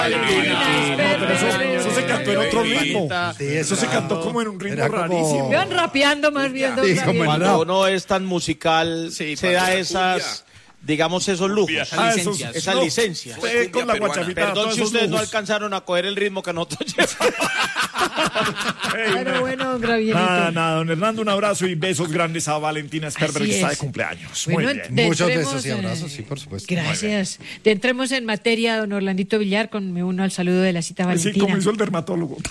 pero eso se cantó en otro ritmo. Sí, Eso se cantó como en un ritmo Era como- rarísimo. Vean rapeando más bien. Don Sí, Gabriel. como el Cuando uno es tan musical, Sí, se da para la esas, digamos, esos lujos, esas no, licencias. usted con la Cumbia guachafita. Perdón todos si esos ustedes no lujos. alcanzaron a coger el ritmo que nosotros llevamos. Pero bueno, don Gabrielito. Nada, don Hernando, un abrazo y besos grandes a Valentina Sperber, Así que está de es. cumpleaños. Bueno, Muy bien. Muchos entremos, besos y abrazos, sí, por supuesto. Gracias. Entremos en materia, don Orlandito Villar, me uno al saludo de la cita Sí, Valentina. como hizo el dermatólogo.